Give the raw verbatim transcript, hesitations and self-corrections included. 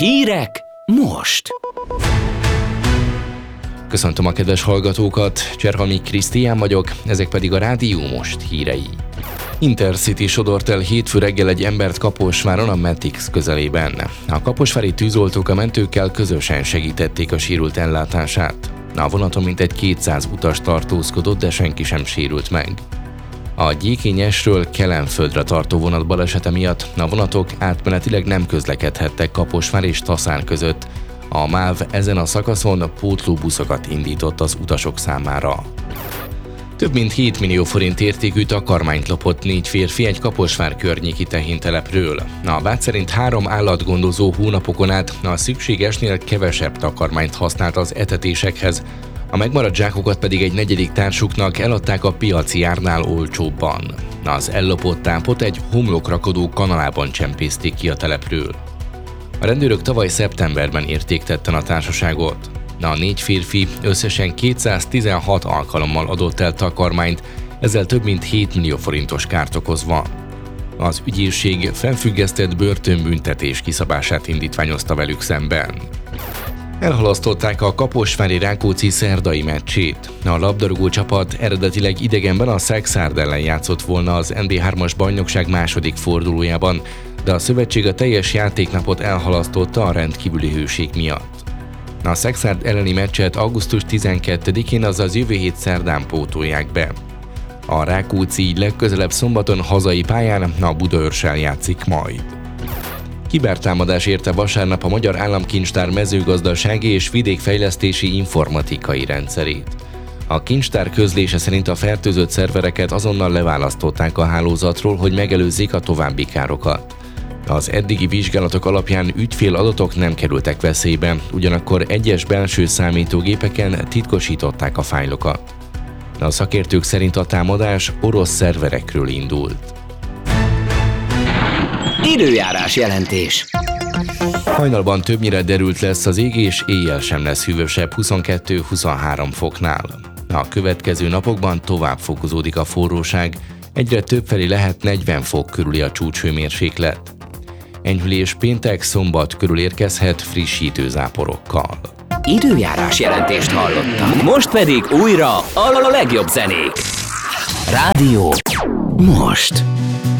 Hírek most! Köszöntöm a kedves hallgatókat, Cserhalmi Krisztián vagyok, ezek pedig a Rádió Most hírei. Intercity sodort el hétfő reggel egy embert Kaposváron a Metix közelében. A kaposvári tűzoltók a mentőkkel közösen segítették a sérült ellátását. A vonaton mintegy kétszáz utas tartózkodott, de senki sem sérült meg. A Gyékényesről Kelenföldre tartó vonat balesete miatt a vonatok átmenetileg nem közlekedhettek Kaposvár és Taszán között. A MÁV ezen a szakaszon pótlóbuszokat indított az utasok számára. Több mint hét millió forint értékű takarmányt lopott négy férfi egy Kaposvár környéki tehéntelepről. A vád szerint három állatgondozó hónapokon át a szükségesnél kevesebb takarmányt használt az etetésekhez, a megmaradt zsákokat pedig egy negyedik társuknak eladták a piaci árnál olcsóbban. Az ellopott tápot egy homlokrakodó kanalában csempészték ki a telepről. A rendőrök tavaly szeptemberben érték tetten a társaságot. A négy férfi összesen kétszáztizenhat alkalommal adott el takarmányt, ezzel több mint hét millió forintos kárt okozva. Az ügyészség felfüggesztett börtönbüntetés kiszabását indítványozta velük szemben. Elhalasztották a kaposvári Rákóczi szerdai meccsét. A labdarúgó csapat eredetileg idegenben a Szekszárd ellen játszott volna az en bé hármas bajnokság második fordulójában, de a szövetség a teljes játéknapot elhalasztotta a rendkívüli hőség miatt. A Szekszárd elleni meccset augusztus tizenkettedikén, azaz jövő hét szerdán pótolják be. A Rákóczi így legközelebb szombaton hazai pályán a Budaörssel játszik majd. Kibertámadás érte vasárnap a Magyar Államkincstár mezőgazdasági és vidékfejlesztési informatikai rendszerét. A kincstár közlése szerint a fertőzött szervereket azonnal leválasztották a hálózatról, hogy megelőzzék a további károkat. Az eddigi vizsgálatok alapján ügyféladatok nem kerültek veszélybe, ugyanakkor egyes belső számítógépeken titkosították a fájlokat. A szakértők szerint a támadás orosz szerverekről indult. Időjárás jelentés. Hajnalban többnyire derült lesz az ég, és éjjel sem lesz hűvösebb huszonkettő-huszonhárom foknál. A következő napokban tovább fokozódik a forróság, egyre többfelé lehet negyven fok körüli a csúcshőmérséklet. Enyhülés péntek, szombat körül érkezhet frissítő záporokkal. Időjárás jelentést hallottak. Most pedig újra a legjobb zenék. Rádió Most.